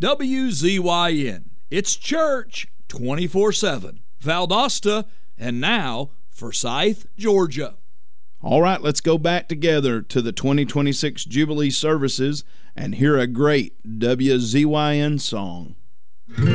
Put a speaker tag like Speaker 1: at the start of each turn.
Speaker 1: WZYN. It's church 24/7. Valdosta, and now Forsyth, Georgia.
Speaker 2: All right, let's go back together to the 2026 Jubilee services and hear a great WZYN song.